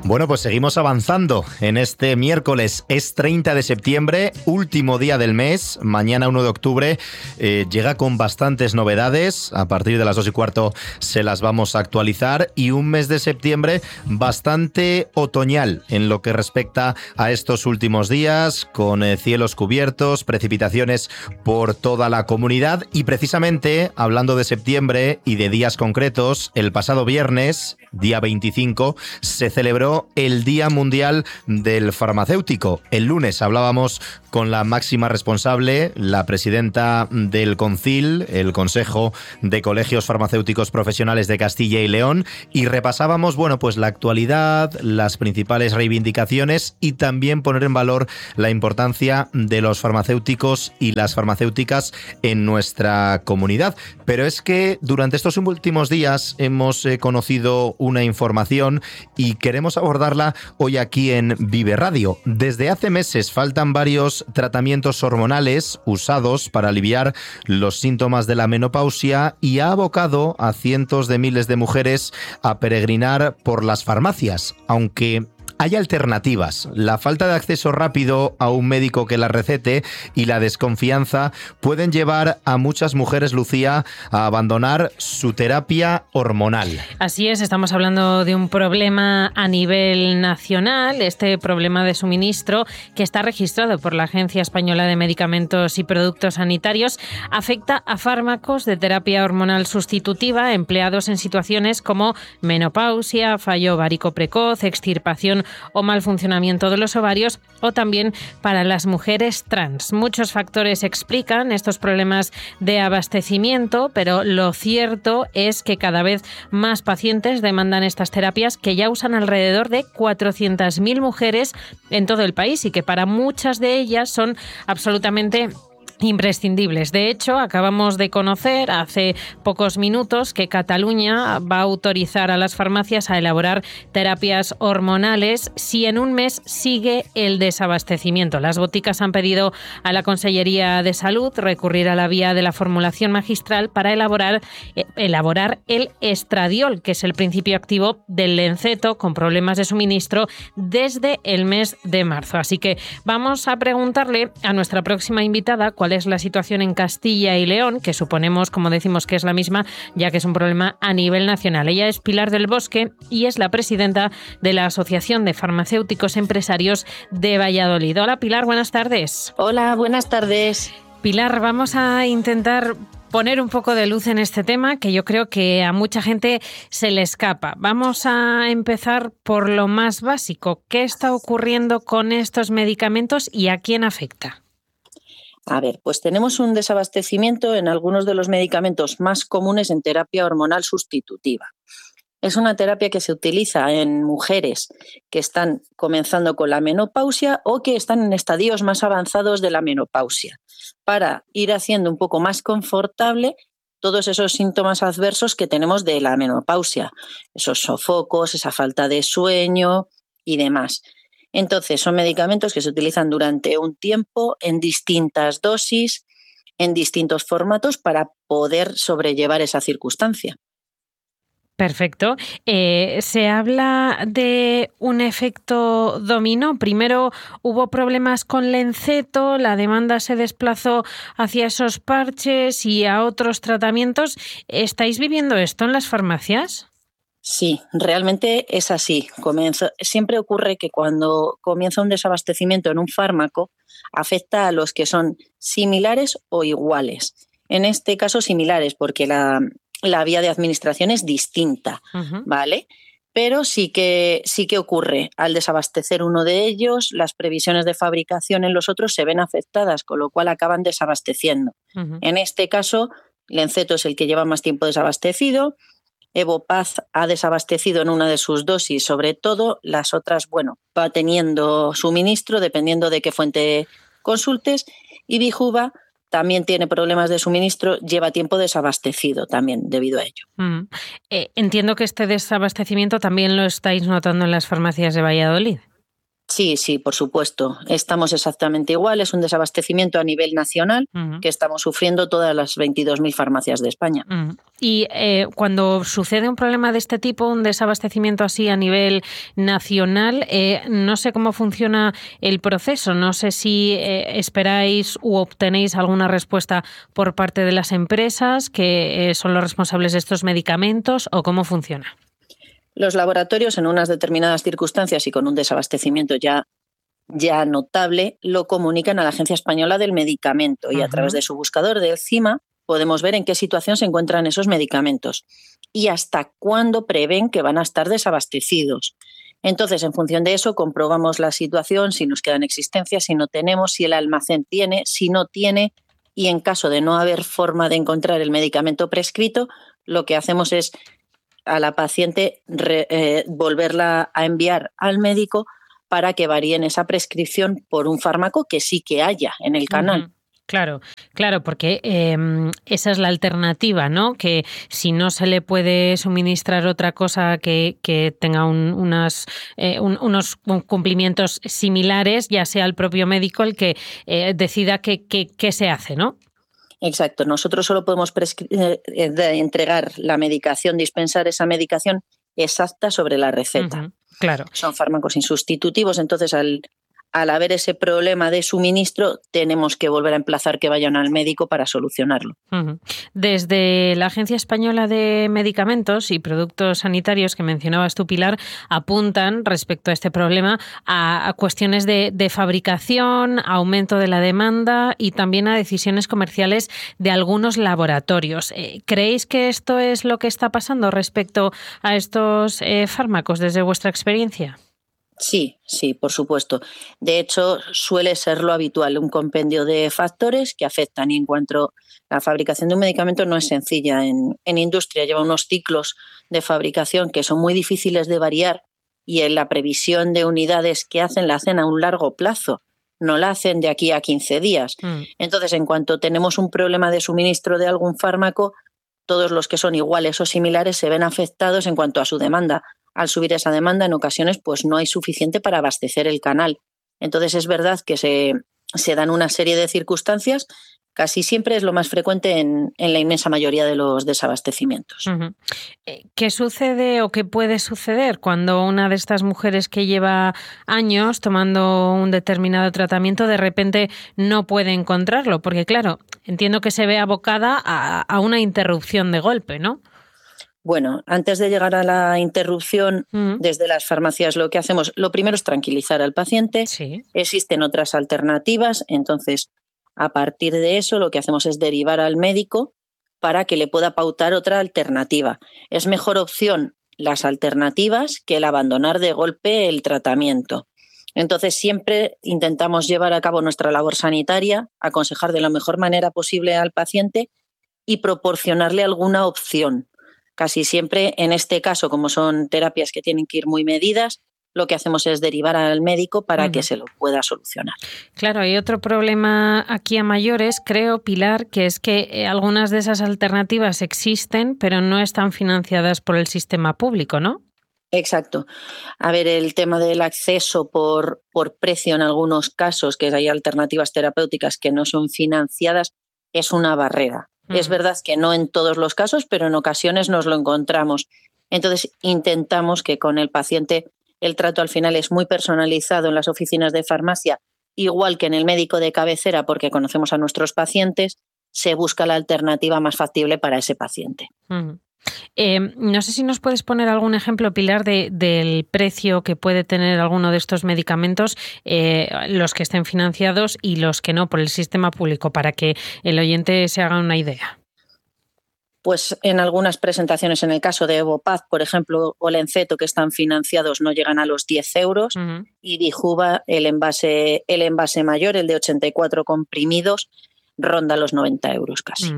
Bueno, pues seguimos avanzando en este miércoles. Es 30 de septiembre, último día del mes. Mañana 1 de octubre llega con bastantes novedades. A partir de las 2:15 se las vamos a actualizar. Y un mes de septiembre bastante otoñal en lo que respecta a estos últimos días, con cielos cubiertos, precipitaciones por toda la comunidad. Y precisamente, hablando de septiembre y de días concretos, el pasado viernes, día 25, se celebró el Día Mundial del Farmacéutico. El lunes hablábamos con la máxima responsable, la presidenta del CONCIL, el Consejo de Colegios Farmacéuticos Profesionales de Castilla y León, y repasábamos, pues la actualidad, las principales reivindicaciones y también poner en valor la importancia de los farmacéuticos y las farmacéuticas en nuestra comunidad. Pero es que durante estos últimos días hemos conocido una información y queremos abordarla hoy aquí en Vive Radio. Desde hace meses faltan varios tratamientos hormonales usados para aliviar los síntomas de la menopausia y ha abocado a cientos de miles de mujeres a peregrinar por las farmacias, aunque hay alternativas. La falta de acceso rápido a un médico que la recete y la desconfianza pueden llevar a muchas mujeres, Lucía, a abandonar su terapia hormonal. Así es, estamos hablando de un problema a nivel nacional, este problema de suministro que está registrado por la Agencia Española de Medicamentos y Productos Sanitarios, afecta a fármacos de terapia hormonal sustitutiva empleados en situaciones como menopausia, fallo ovárico precoz, extirpación o mal funcionamiento de los ovarios, o también para las mujeres trans. Muchos factores explican estos problemas de abastecimiento, pero lo cierto es que cada vez más pacientes demandan estas terapias, que ya usan alrededor de 400.000 mujeres en todo el país y que para muchas de ellas son absolutamente imprescindibles. De hecho, acabamos de conocer hace pocos minutos que Cataluña va a autorizar a las farmacias a elaborar terapias hormonales si en un mes sigue el desabastecimiento. Las boticas han pedido a la Consellería de Salud recurrir a la vía de la formulación magistral para elaborar el estradiol, que es el principio activo del Lenceto, con problemas de suministro desde el mes de marzo. Así que vamos a preguntarle a nuestra próxima invitada cuál es la situación en Castilla y León, que suponemos, como decimos, que es la misma, ya que es un problema a nivel nacional. Ella es Pilar del Bosque y es la presidenta de la Asociación de Farmacéuticos Empresarios de Valladolid. Hola, Pilar, buenas tardes. Hola, buenas tardes. Pilar, vamos a intentar poner un poco de luz en este tema que yo creo que a mucha gente se le escapa. Vamos a empezar por lo más básico. ¿Qué está ocurriendo con estos medicamentos y a quién afecta? A ver, pues tenemos un desabastecimiento en algunos de los medicamentos más comunes en terapia hormonal sustitutiva. Es una terapia que se utiliza en mujeres que están comenzando con la menopausia o que están en estadios más avanzados de la menopausia, para ir haciendo un poco más confortable todos esos síntomas adversos que tenemos de la menopausia, esos sofocos, esa falta de sueño y demás. Entonces, son medicamentos que se utilizan durante un tiempo en distintas dosis, en distintos formatos para poder sobrellevar esa circunstancia. Perfecto. Se habla de un efecto dominó. Primero hubo problemas con Lenceto, la demanda se desplazó hacia esos parches y a otros tratamientos. ¿Estáis viviendo esto en las farmacias? Sí, realmente es así. Siempre ocurre que cuando comienza un desabastecimiento en un fármaco, afecta a los que son similares o iguales. En este caso, similares, porque la vía de administración es distinta, ¿vale? Pero sí que ocurre. Al desabastecer uno de ellos, las previsiones de fabricación en los otros se ven afectadas, con lo cual acaban desabasteciendo. En este caso, Lenceto es el que lleva más tiempo desabastecido. Evopaz ha desabastecido en una de sus dosis, sobre todo. Las otras, va teniendo suministro dependiendo de qué fuente consultes. Y Bijuva también tiene problemas de suministro, lleva tiempo desabastecido también debido a ello. Entiendo que este desabastecimiento también lo estáis notando en las farmacias de Valladolid. Sí, sí, por supuesto. Estamos exactamente igual. Es un desabastecimiento a nivel nacional que estamos sufriendo todas las 22.000 farmacias de España. Y cuando sucede un problema de este tipo, un desabastecimiento así a nivel nacional, no sé cómo funciona el proceso. No sé si esperáis u obtenéis alguna respuesta por parte de las empresas que son los responsables de estos medicamentos, o cómo funciona. Los laboratorios, en unas determinadas circunstancias y con un desabastecimiento ya notable, lo comunican a la Agencia Española del Medicamento y a través de su buscador de CIMA podemos ver en qué situación se encuentran esos medicamentos y hasta cuándo prevén que van a estar desabastecidos. Entonces, en función de eso, comprobamos la situación, si nos queda en existencia, si no tenemos, si el almacén tiene, si no tiene, y en caso de no haber forma de encontrar el medicamento prescrito, lo que hacemos es a la paciente volverla a enviar al médico para que varíen esa prescripción por un fármaco que sí que haya en el canal. Claro, porque esa es la alternativa, ¿no? Que si no se le puede suministrar otra cosa que tenga unos cumplimientos similares, ya sea el propio médico el que decida qué se hace, ¿no? Exacto. Nosotros solo podemos entregar la medicación, dispensar esa medicación exacta sobre la receta. Claro. Son fármacos insustitutivos, entonces al haber ese problema de suministro tenemos que volver a emplazar que vayan al médico para solucionarlo. Desde la Agencia Española de Medicamentos y Productos Sanitarios que mencionabas tú, Pilar, apuntan respecto a este problema a cuestiones de fabricación, aumento de la demanda y también a decisiones comerciales de algunos laboratorios. ¿Creéis que esto es lo que está pasando respecto a estos fármacos desde vuestra experiencia? Sí, por supuesto. De hecho, suele ser lo habitual, un compendio de factores que afectan. Y en cuanto a la fabricación de un medicamento no es sencilla en industria, lleva unos ciclos de fabricación que son muy difíciles de variar y en la previsión de unidades que hacen la hacen a un largo plazo, no la hacen de aquí a 15 días. Entonces, en cuanto tenemos un problema de suministro de algún fármaco, todos los que son iguales o similares se ven afectados en cuanto a su demanda. Al subir esa demanda, en ocasiones pues no hay suficiente para abastecer el canal. Entonces es verdad que se dan una serie de circunstancias, casi siempre es lo más frecuente en la inmensa mayoría de los desabastecimientos. ¿Qué sucede o qué puede suceder cuando una de estas mujeres que lleva años tomando un determinado tratamiento de repente no puede encontrarlo? Porque claro, entiendo que se ve abocada a una interrupción de golpe, ¿no? Bueno, antes de llegar a la interrupción, desde las farmacias lo que hacemos, lo primero es tranquilizar al paciente. Sí. Existen otras alternativas, entonces a partir de eso lo que hacemos es derivar al médico para que le pueda pautar otra alternativa. Es mejor opción las alternativas que el abandonar de golpe el tratamiento. Entonces siempre intentamos llevar a cabo nuestra labor sanitaria, aconsejar de la mejor manera posible al paciente y proporcionarle alguna opción. Casi siempre, en este caso, como son terapias que tienen que ir muy medidas, lo que hacemos es derivar al médico para que se lo pueda solucionar. Claro, hay otro problema aquí a mayores, creo, Pilar, que es que algunas de esas alternativas existen, pero no están financiadas por el sistema público, ¿no? Exacto. A ver, el tema del acceso por precio en algunos casos, que hay alternativas terapéuticas que no son financiadas, es una barrera. Es verdad que no en todos los casos, pero en ocasiones nos lo encontramos. Entonces, intentamos que con el paciente el trato al final es muy personalizado en las oficinas de farmacia, igual que en el médico de cabecera, porque conocemos a nuestros pacientes, se busca la alternativa más factible para ese paciente. No sé si nos puedes poner algún ejemplo, Pilar, del precio que puede tener alguno de estos medicamentos, los que estén financiados y los que no por el sistema público, para que el oyente se haga una idea. Pues en algunas presentaciones, en el caso de Evopaz, por ejemplo, o Lenceto, que están financiados, no llegan a los 10 euros, y Bijuva, el envase mayor, el de 84 comprimidos, ronda los 90 euros casi.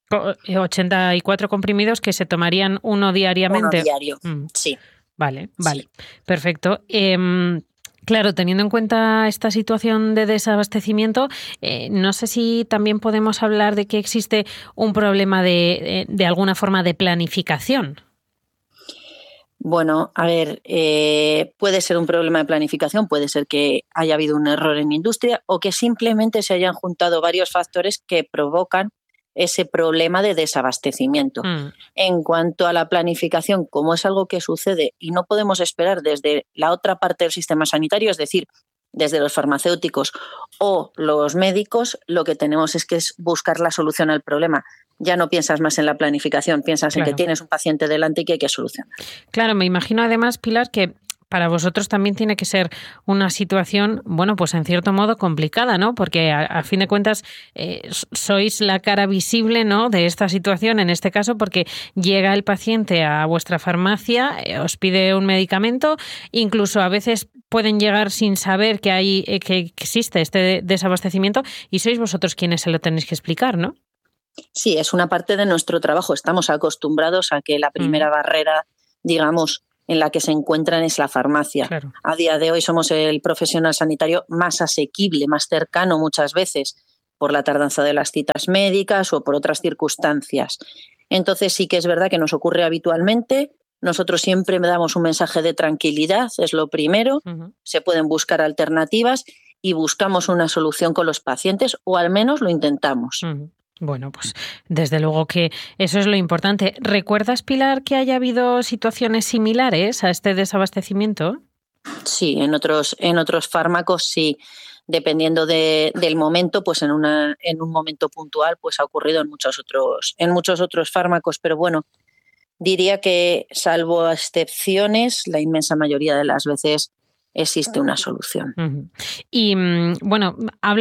84 comprimidos que se tomarían uno diariamente. Uno diario, sí. Vale, sí. Perfecto. Claro, teniendo en cuenta esta situación de desabastecimiento, no sé si también podemos hablar de que existe un problema de alguna forma de planificación. Bueno, a ver, puede ser un problema de planificación, puede ser que haya habido un error en industria o que simplemente se hayan juntado varios factores que provocan ese problema de desabastecimiento. En cuanto a la planificación, como es algo que sucede y no podemos esperar desde la otra parte del sistema sanitario, es decir, desde los farmacéuticos o los médicos, lo que tenemos es buscar la solución al problema. Ya no piensas más en la planificación, piensas en que tienes un paciente delante y que hay que solucionar. Claro, me imagino además, Pilar, que para vosotros también tiene que ser una situación, bueno, pues en cierto modo complicada, ¿no? Porque a fin de cuentas sois la cara visible, ¿no?, de esta situación, en este caso, porque llega el paciente a vuestra farmacia, os pide un medicamento, incluso a veces pueden llegar sin saber que existe este desabastecimiento y sois vosotros quienes se lo tenéis que explicar, ¿no? Sí, es una parte de nuestro trabajo. Estamos acostumbrados a que la primera barrera, digamos, en la que se encuentran es la farmacia. Claro. A día de hoy somos el profesional sanitario más asequible, más cercano muchas veces por la tardanza de las citas médicas o por otras circunstancias. Entonces sí que es verdad que nos ocurre habitualmente. Nosotros siempre damos un mensaje de tranquilidad, es lo primero. Se pueden buscar alternativas y buscamos una solución con los pacientes o al menos lo intentamos. Bueno, pues desde luego que eso es lo importante. ¿Recuerdas, Pilar, que haya habido situaciones similares a este desabastecimiento? Sí, en otros fármacos sí. Dependiendo del momento, pues en un momento puntual, pues ha ocurrido en muchos otros fármacos. Pero bueno, diría que salvo excepciones, la inmensa mayoría de las veces existe una solución. Y bueno,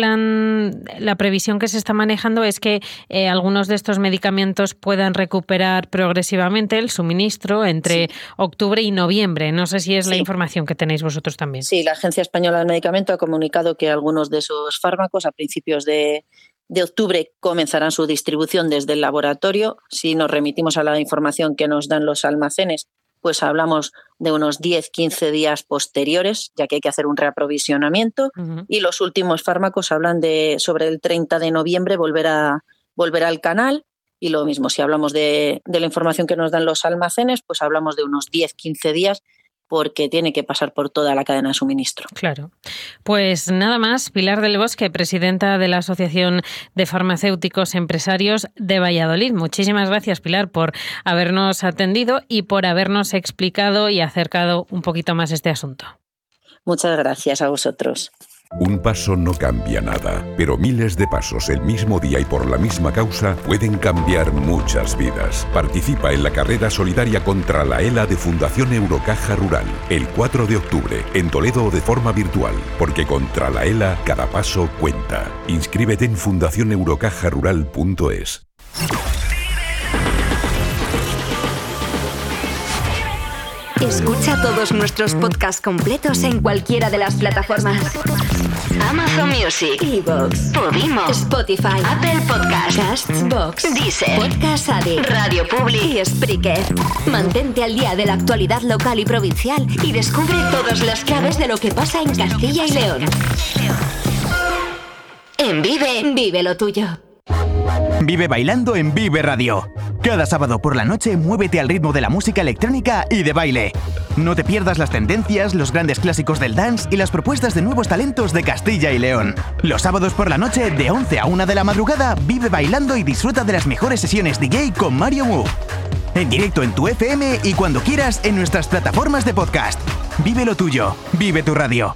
la previsión que se está manejando es que algunos de estos medicamentos puedan recuperar progresivamente el suministro entre octubre y noviembre. No sé si es la información que tenéis vosotros también. Sí, la Agencia Española del Medicamento ha comunicado que algunos de esos fármacos a principios de octubre comenzarán su distribución desde el laboratorio. Si nos remitimos a la información que nos dan los almacenes, pues hablamos de unos 10-15 días posteriores, ya que hay que hacer un reaprovisionamiento. Y los últimos fármacos hablan sobre el 30 de noviembre volver al canal. Y lo mismo, si hablamos de la información que nos dan los almacenes, pues hablamos de unos 10-15 días, porque tiene que pasar por toda la cadena de suministro. Claro. Pues nada más, Pilar del Bosque, presidenta de la Asociación de Farmacéuticos Empresarios de Valladolid. Muchísimas gracias, Pilar, por habernos atendido y por habernos explicado y acercado un poquito más este asunto. Muchas gracias a vosotros. Un paso no cambia nada, pero miles de pasos el mismo día y por la misma causa pueden cambiar muchas vidas. Participa en la carrera solidaria contra la ELA de Fundación Eurocaja Rural, el 4 de octubre, en Toledo o de forma virtual, porque contra la ELA cada paso cuenta. Inscríbete en fundacioneurocajarural.es. Escucha todos nuestros podcasts completos en cualquiera de las plataformas: Amazon Music, iVoox, Podimo, Spotify, Apple Podcasts, Castbox, Deezer, Podcast Addict, Radio Public y Spreaker. Mantente al día de la actualidad local y provincial y descubre todas las claves de lo que pasa en Castilla y León. En Vive lo tuyo. Vive bailando en Vive Radio. Cada sábado por la noche muévete al ritmo de la música electrónica y de baile. No te pierdas las tendencias, los grandes clásicos del dance y las propuestas de nuevos talentos de Castilla y León. Los sábados por la noche de 11 a 1 de la madrugada vive bailando y disfruta de las mejores sesiones DJ con Mario Mu. En directo en tu FM y cuando quieras en nuestras plataformas de podcast. Vive lo tuyo, vive tu radio.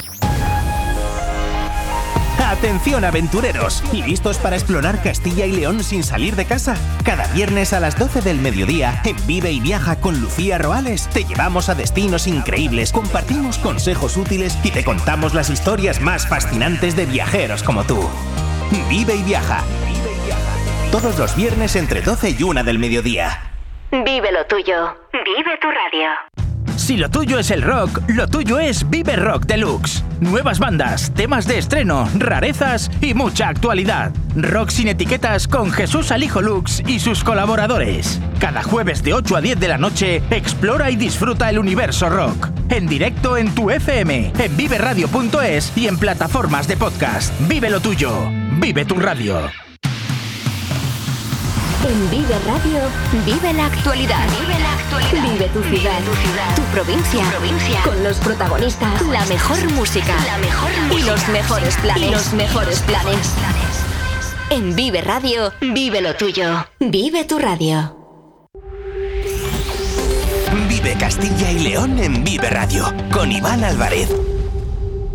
¡Atención, aventureros! ¿Listos para explorar Castilla y León sin salir de casa? Cada viernes a las 12 del mediodía, en Vive y Viaja con Lucía Roales, te llevamos a destinos increíbles, compartimos consejos útiles y te contamos las historias más fascinantes de viajeros como tú. Vive y Viaja. Todos los viernes entre 12 y 1 del mediodía. Vive lo tuyo. Vive tu radio. Si lo tuyo es el rock, lo tuyo es Vive Rock Deluxe. Nuevas bandas, temas de estreno, rarezas y mucha actualidad. Rock sin etiquetas con Jesús Alijo Lux y sus colaboradores. Cada jueves de 8 a 10 de la noche, explora y disfruta el universo rock. En directo en tu FM, en viveradio.es y en plataformas de podcast. Vive lo tuyo. Vive tu radio. En Vive Radio, vive la actualidad. Vive tu ciudad, tu provincia, con los protagonistas, la mejor música, y los mejores planes. En Vive Radio, vive lo tuyo. Vive tu radio. Vive Castilla y León en Vive Radio, con Iván Álvarez.